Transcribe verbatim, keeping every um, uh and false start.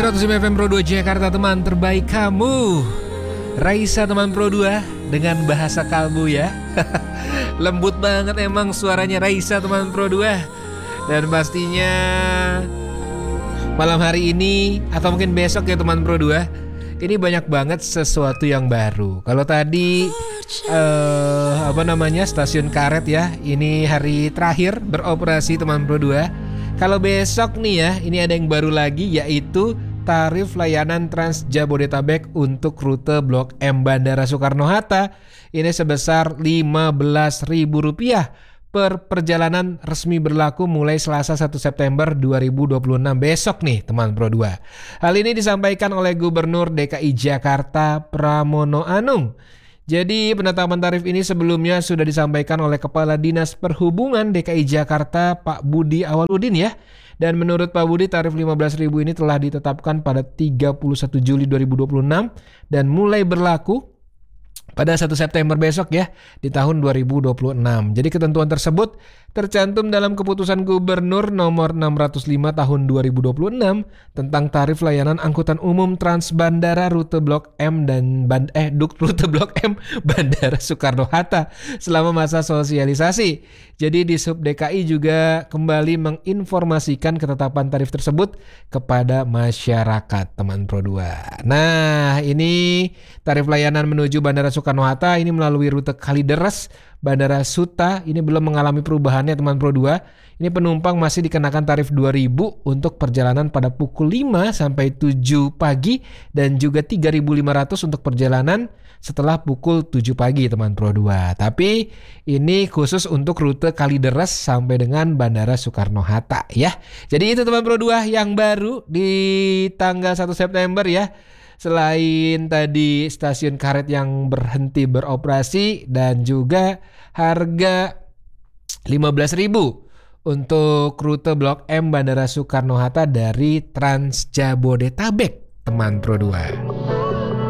seratus lima F M Pro dua Jakarta, teman terbaik kamu. Raisa teman Pro dua dengan bahasa kalbu ya. Lembut banget emang suaranya Raisa teman Pro dua. Dan pastinya malam hari ini atau mungkin besok ya teman Pro dua, ini banyak banget sesuatu yang baru. Kalau tadi uh, apa namanya stasiun karet ya, ini hari terakhir beroperasi teman Pro dua. Kalau besok nih ya, ini ada yang baru lagi, yaitu tarif layanan Trans Jabodetabek untuk rute Blok M Bandara Soekarno-Hatta. Ini sebesar lima belas ribu rupiah per perjalanan, resmi berlaku mulai Selasa satu September dua ribu dua puluh enam besok nih teman Pro dua. Hal ini disampaikan oleh Gubernur D K I Jakarta Pramono Anung. Jadi penetapan tarif ini sebelumnya sudah disampaikan oleh Kepala Dinas Perhubungan D K I Jakarta Pak Budi Awaludin ya. Dan menurut Pak Budi, tarif lima belas ribu ini telah ditetapkan pada tiga puluh satu Juli dua ribu dua puluh enam dan mulai berlaku pada satu September besok ya, di tahun dua ribu dua puluh enam. Jadi ketentuan tersebut tercantum dalam Keputusan Gubernur nomor enam ratus lima tahun dua ribu dua puluh enam tentang tarif layanan angkutan umum trans bandara rute Blok M dan band, eh rute Blok M Bandara Soekarno-Hatta selama masa sosialisasi. Jadi di Sub D K I juga kembali menginformasikan ketetapan tarif tersebut kepada masyarakat teman Pro dua. Nah, ini tarif layanan menuju Bandara Soekarno-Hatta ini melalui rute Kalideres, Bandara Suta ini belum mengalami perubahannya teman Pro dua. Ini penumpang masih dikenakan tarif dua ribu untuk perjalanan pada pukul lima sampai tujuh pagi dan juga tiga ribu lima ratus untuk perjalanan setelah pukul tujuh pagi teman Pro dua. Tapi ini khusus untuk rute Kalideres sampai dengan Bandara Soekarno-Hatta ya. Jadi itu teman Pro dua yang baru di tanggal satu September ya. Selain tadi stasiun karet yang berhenti beroperasi dan juga harga lima belas ribu untuk rute Blok M Bandara Soekarno-Hatta dari Trans Jabodetabek teman Pro dua.